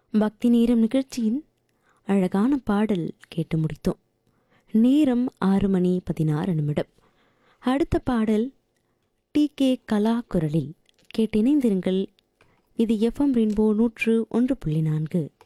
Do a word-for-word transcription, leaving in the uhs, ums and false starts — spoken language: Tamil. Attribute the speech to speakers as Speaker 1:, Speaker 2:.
Speaker 1: பக்தி நேரம் நிகழ்ச்சியின் அழகான பாடல் கேட்டு முடித்தோம். நேரம் ஆறு மணி பதினாறு நிமிடம். அடுத்த பாடல் டி கே கலா குரலில் கேட்டு இணைந்திருங்கள். இது எஃப்எம் ரெயின்போ நூற்று ஒன்று புள்ளி நான்கு.